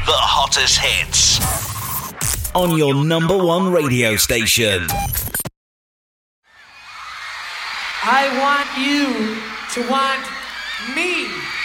the hottest hits on your number one radio station. I want you to want me.